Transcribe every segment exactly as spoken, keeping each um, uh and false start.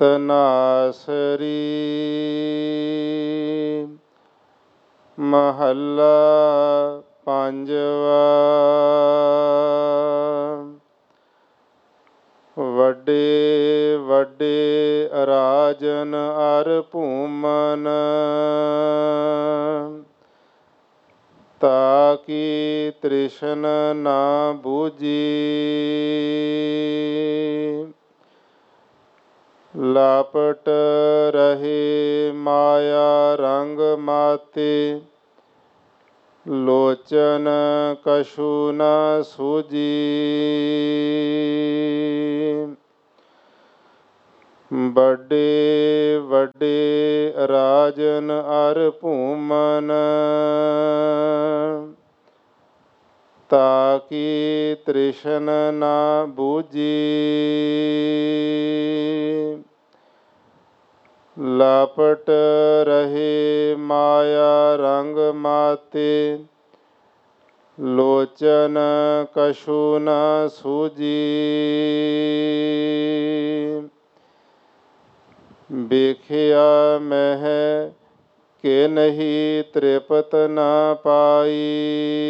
ਤਨਾਸਰੀ ਮਹੱਲਾ ਪੰਜਵਾ। ਵੱਡੇ ਵੱਡੇ ਰਾਜਨ ਅਰ ਭੂਮਨ ਤਾਕੀ ਤ੍ਰਿਸ਼ਨ ਨਾ ਬੂਝੀ। ਲਾਪਟ ਰਹੇ ਮਾਇਆ ਰੰਗ ਮਾਤੇ ਲੋਚਨ ਕਛੂ ਨਾ ਸੂਝੀ। ਵੱਡੇ ਵੱਡੇ ਰਾਜਨ ਅਰ ਭੂਮਨ ਤਾਕੀ ਤ੍ਰਿਸ਼ਨ ਨਾ ਬੂਝੀ। ਲਾਪਟ ਰਹੇ ਮਾਇਆ ਰੰਗ ਮਾਤੇ ਲੋਚਨ ਕਛੂ ਨਾ ਸੂਝੀ। ਵੇਖਿਆ ਮਹਿ ਕਿ ਨਹੀਂ ਤ੍ਰਿਪਤ ਨਾ ਪਾਈ।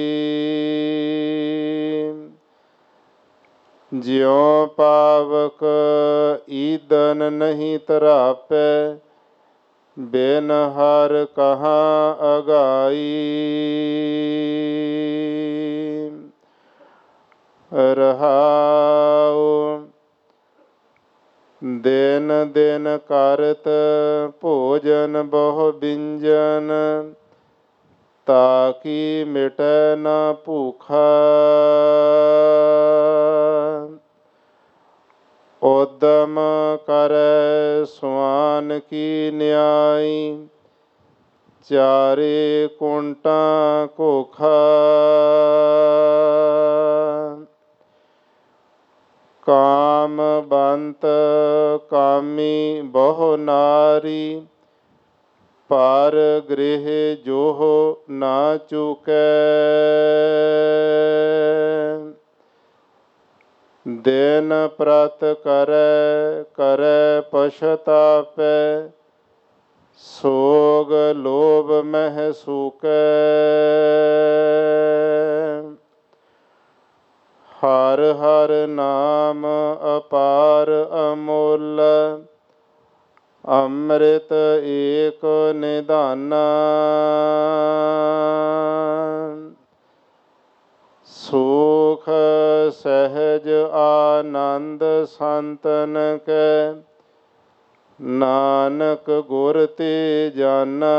ਜਿਉ ਪਾਵਕ ਈਦਨ ਨਹੀਂ ਤਰਾਪੈ ਬਿਨ ਹਰਿ ਕਹਾਂ ਅਗਾਈ। ਰਹਾਉ ਦਿਨ ਦਿਨ ਕਰਤ ਭੋਜਨ ਬਹੁ ਬਿੰਜਨ ਤਾਕੀ ਮਿਟੈ ਨਾ ਭੂਖਾ। ਉਦਮ ਕਰੈ ਸੁਆਨ ਕੀ ਨਿਆਈ ਚਾਰੇ ਕੁੰਟਾਂ ਘੋਖਾ। ਕਾਮ ਬੰਤ ਕਾਮੀ ਬਹੁ ਨਾਰੀ ਪਰ ਗ੍ਰਹਿ ਜੋਹ ਨਾ ਚੁਕੈ। ਦਿਨ ਪ੍ਰਤ ਕਰੈ ਕਰੈ ਪਛਤਾਪੈ ਸੋਗ ਲੋਭ ਮਹਿ ਸੂਕੈ। ਹਰਿ ਹਰਿ ਨਾਮ ਅਪਾਰ ਅਮੁੱਲ ਅੰਮ੍ਰਿਤ ਏਕ ਨਿਧਾਨਾ। ਸੁਖ ਸਹਿਜ ਆਨੰਦ ਸੰਤਨ ਕੈ ਨਾਨਕ ਗੁਰ ਤੇ ਜਾਨਾ।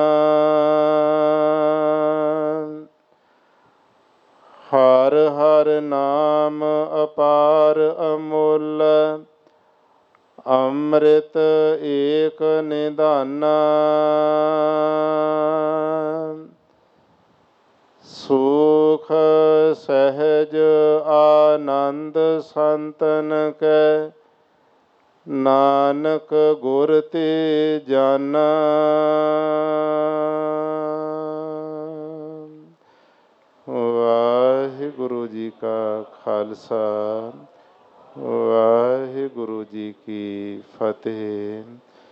ਹਰਿ ਹਰਿ ਨਾਮ ਅਪਾਰ ਅਮੁੱਲ ਅੰਮ੍ਰਿਤ ਏਕ ਨਿਧਾਨਾ। ਸੁਖ ਸਹਿਜ ਆਨੰਦ ਸੰਤਨ ਕੈ ਨਾਨਕ ਗੁਰ ਤੇ ਜਾਨਾ। ਵਾਹਿਗੁਰੂ ਜੀ ਕਾ ਖਾਲਸਾ ਵਾਹਿਗੁਰੂ ਜੀ ਕੀ ਫਤਿਹ।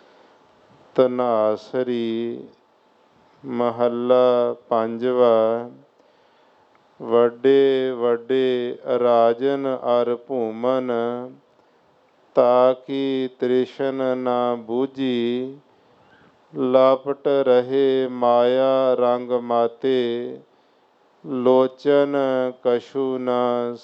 ਧਨਾਸਰੀ ਮਹੱਲਾ ਪੰਜਵਾ। ਵੱਡੇ ਵੱਡੇ ਰਾਜਨ ਅਰ ਭੂਮਨ ਤਾਕੀ ਤ੍ਰਿਸ਼ਨ ਨਾ ਬੂਝੀ। ਲਾਪਟ ਰਹੇ ਮਾਇਆ ਰੰਗ ਮਾਤੇ ਲੋਚਨ ਕਛੂ ਨਾ